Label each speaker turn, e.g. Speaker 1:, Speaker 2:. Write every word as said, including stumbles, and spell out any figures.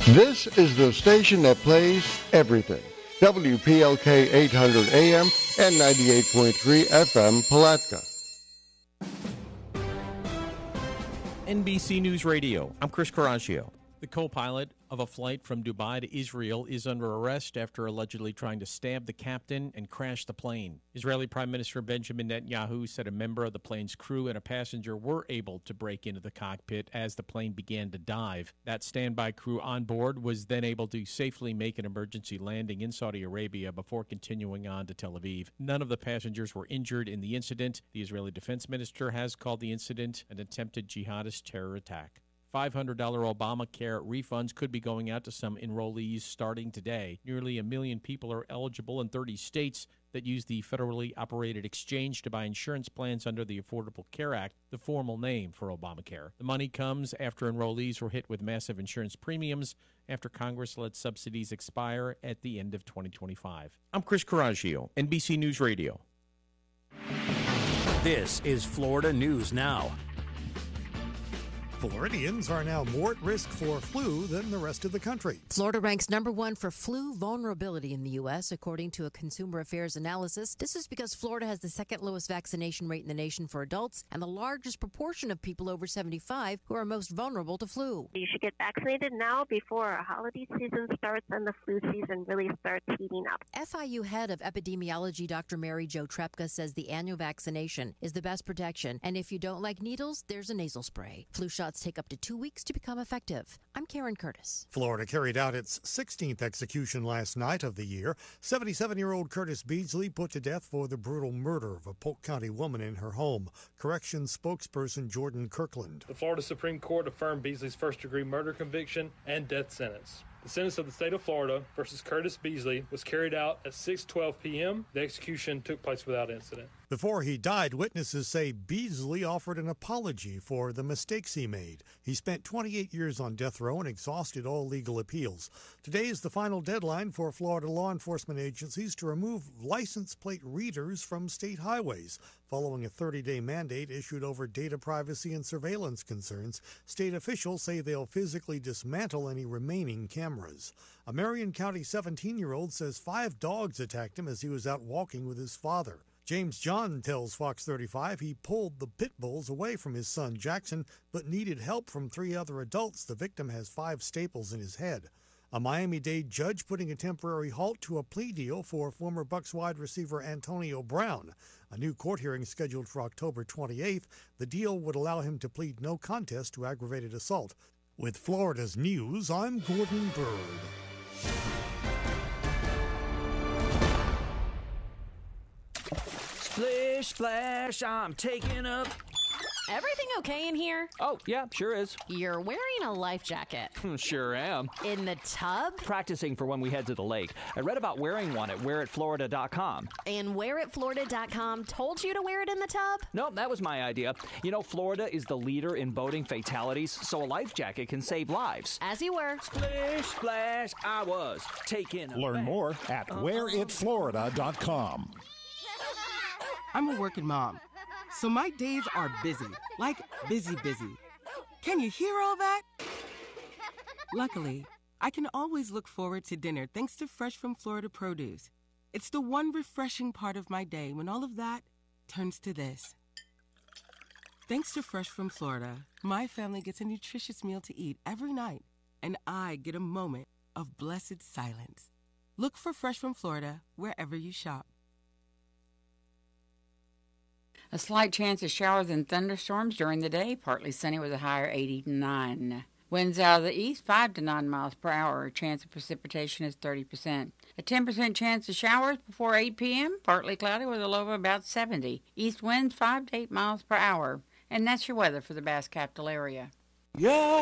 Speaker 1: This is the station that plays everything. W P L K eight hundred A M and ninety-eight point three F M Palatka.
Speaker 2: N B C News Radio, I'm Chris Coraggio. The co-pilot of a flight from Dubai to Israel is under arrest after allegedly trying to stab the captain and crash the plane. Israeli Prime Minister Benjamin Netanyahu said a member of the plane's crew and a passenger were able to break into the cockpit as the plane began to dive. That standby crew on board was then able to safely make an emergency landing in Saudi Arabia before continuing on to Tel Aviv. None of the passengers were injured in the incident. The Israeli defense minister has called the incident an attempted jihadist terror attack. five hundred dollars Obamacare refunds could be going out to some enrollees starting today. Nearly a million people are eligible in thirty states that use the federally operated exchange to buy insurance plans under the Affordable Care Act, the formal name for Obamacare. The money comes after enrollees were hit with massive insurance premiums after Congress let subsidies expire at the end of twenty twenty-five. I'm Chris Coraggio, N B C News Radio.
Speaker 3: This is Florida News Now.
Speaker 4: Floridians are now more at risk for flu than the rest of the country.
Speaker 5: Florida ranks number one for flu vulnerability in the U S, according to a Consumer Affairs analysis. This is because Florida has the second lowest vaccination rate in the nation for adults and the largest proportion of people over seventy-five who are most vulnerable to flu.
Speaker 6: You should get vaccinated now before our holiday season starts and the flu season really starts heating up.
Speaker 5: F I U head of epidemiology Doctor Mary Jo Trepka says the annual vaccination is the best protection, and if you don't like needles, there's a nasal spray. Flu shots take up to two weeks to become effective. I'm Karen Curtis.
Speaker 4: Florida carried out its sixteenth execution last night of the year. seventy-seven-year-old Curtis Beasley put to death for the brutal murder of a Polk County woman in her home. Corrections spokesperson Jordan Kirkland.
Speaker 7: The Florida Supreme Court affirmed Beasley's first-degree murder conviction and death sentence. The sentence of the state of Florida versus Curtis Beasley was carried out at six twelve p.m. The execution took place without incident.
Speaker 4: Before he died, witnesses say Beasley offered an apology for the mistakes he made. He spent twenty-eight years on death row and exhausted all legal appeals. Today is the final deadline for Florida law enforcement agencies to remove license plate readers from state highways. Following a thirty-day mandate issued over data privacy and surveillance concerns, state officials say they'll physically dismantle any remaining cameras. A Marion County seventeen-year-old says five dogs attacked him as he was out walking with his father. James John tells Fox thirty-five he pulled the pit bulls away from his son Jackson, but needed help from three other adults. The victim has five staples in his head. A Miami-Dade judge putting a temporary halt to a plea deal for former Bucs wide receiver Antonio Brown. A new court hearing scheduled for October twenty-eighth. The deal would allow him to plead no contest to aggravated assault. With Florida's news, I'm Gordon Bird.
Speaker 3: Splish, splash, I'm taking up.
Speaker 8: Everything okay in here?
Speaker 3: Oh, yeah, sure is.
Speaker 8: You're wearing a life jacket.
Speaker 3: Sure am.
Speaker 8: In the tub?
Speaker 3: Practicing for when we head to the lake. I read about wearing one at wear it florida dot com.
Speaker 8: And wear it florida dot com told you to wear it in the tub?
Speaker 3: No, that was my idea. You know, Florida is the leader in boating fatalities, so a life jacket can save lives.
Speaker 8: As you were.
Speaker 3: Splish, splash, I was taking a
Speaker 9: Learn
Speaker 3: bath.
Speaker 9: more at uh-huh. wear it florida dot com.
Speaker 10: I'm a working mom, so my days are busy, like busy, busy. Can you hear all that? Luckily, I can always look forward to dinner thanks to Fresh from Florida produce. It's the one refreshing part of my day when all of that turns to this. Thanks to Fresh from Florida, my family gets a nutritious meal to eat every night, and I get a moment of blessed silence. Look for Fresh from Florida wherever you shop.
Speaker 11: A slight chance of showers and thunderstorms during the day, partly sunny with a higher eighty-nine. Winds out of the east, five to nine miles per hour. Chance of precipitation is thirty percent. A ten percent chance of showers before eight p.m., partly cloudy with a low of about seventy. East winds five to eight miles per hour. And that's your weather for the Bass Capital area.
Speaker 3: Yeah.